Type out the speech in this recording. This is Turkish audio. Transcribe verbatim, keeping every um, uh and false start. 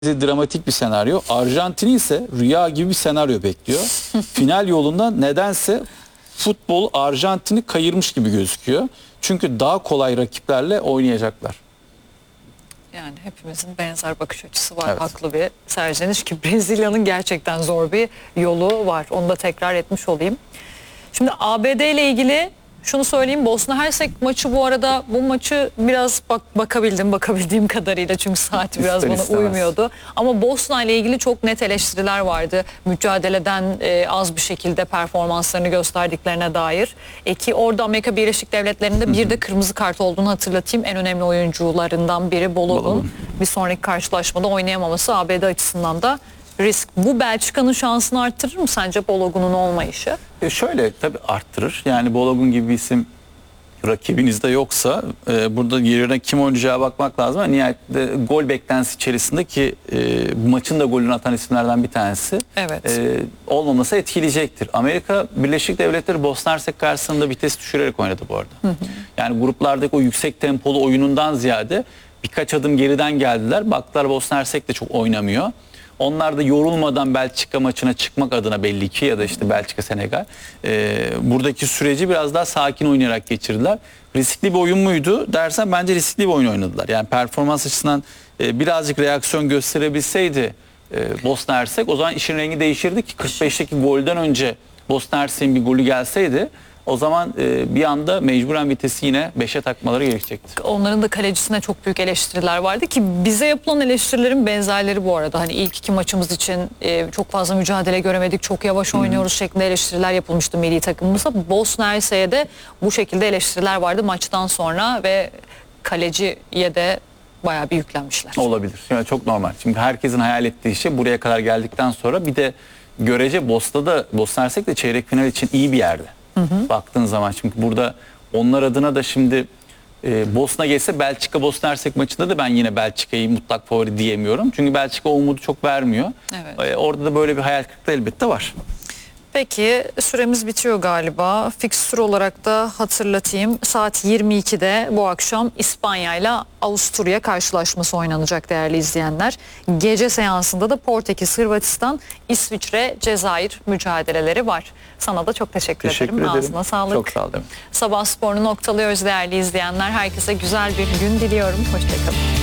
dramatik bir senaryo. Arjantin'i ise rüya gibi bir senaryo bekliyor. Final yolunda nedense futbol Arjantin'i kayırmış gibi gözüküyor. Çünkü daha kolay rakiplerle oynayacaklar. Yani hepimizin benzer bakış açısı var. Evet. Haklı bir serzeniş ki Brezilya'nın gerçekten zor bir yolu var. Onu da tekrar etmiş olayım. Şimdi A B D ile ilgili şunu söyleyeyim. Bosna Hersek maçı, bu arada bu maçı biraz bak bakabildim bakabildiğim kadarıyla, çünkü saati biraz İster bana istemez. uymuyordu. Ama Bosna ile ilgili çok net eleştiriler vardı. Mücadeleden e, az bir şekilde performanslarını gösterdiklerine dair. E ki orada Amerika Birleşik Devletleri'nde bir de kırmızı kart olduğunu hatırlatayım. En önemli oyuncularından biri Balogun. Balogun. Bir sonraki karşılaşmada oynayamaması A B D açısından da risk. Bu Belçika'nın şansını arttırır mı sence Balogun'un olmayışı? E şöyle tabii arttırır. Yani Balogun gibi bir isim rakibinizde yoksa e, burada yerine kim oynayacağı bakmak lazım. Yani nihayetinde gol beklentisi içerisinde ki e, bu maçın da golünü atan isimlerden bir tanesi. Evet. E, olmaması etkileyecektir. Amerika Birleşik Devletleri Bosna Hersek karşısında vites düşürerek oynadı bu arada. Hı hı. Yani gruplardaki o yüksek tempolu oyunundan ziyade birkaç adım geriden geldiler. Baktılar Bosna Hersek de çok oynamıyor. Onlar da yorulmadan Belçika maçına çıkmak adına belli ki, ya da işte Belçika Senegal e, buradaki süreci biraz daha sakin oynayarak geçirdiler. Riskli bir oyun muydu dersen bence riskli bir oyun oynadılar. Yani performans açısından e, birazcık reaksiyon gösterebilseydi e, Bosna Hersek, o zaman işin rengi değişirdi ki kırk beşteki golden önce Bosna Hersek'in bir golü gelseydi o zaman e, bir anda mecburen vitesi yine beşe takmaları gerekecekti. Onların da kalecisine çok büyük eleştiriler vardı ki bize yapılan eleştirilerin benzerleri bu arada. Hani ilk iki maçımız için e, çok fazla mücadele göremedik, çok yavaş oynuyoruz şeklinde eleştiriler yapılmıştı milli takımımıza. Bosna Hersek'e de bu şekilde eleştiriler vardı maçtan sonra ve kaleciye de bayağı bir yüklenmişler. Olabilir. Yani çok normal. Şimdi herkesin hayal ettiği şey buraya kadar geldikten sonra bir de görece Bosna'da, Bosna Hersek de çeyrek final için iyi bir yerde. Hı hı. Baktığın zaman, çünkü burada onlar adına da şimdi e, Bosna geçse Belçika Bosna Hersek maçında da ben yine Belçika'yı mutlak favori diyemiyorum. Çünkü Belçika o umudu çok vermiyor. Evet. E, orada da böyle bir hayal kırıklığı elbette var. Peki süremiz bitiyor galiba. Fikstür olarak da hatırlatayım. Saat yirmi ikide bu akşam İspanya ile Avusturya karşılaşması oynanacak değerli izleyenler. Gece seansında da Portekiz, Hırvatistan, İsviçre, Cezayir mücadeleleri var. Sana da çok teşekkür, Teşekkür ederim. ederim. Ağzına sağlık. Çok sağ ol. Sabah sporunu noktalıyoruz değerli izleyenler. Herkese güzel bir gün diliyorum. Hoşçakalın.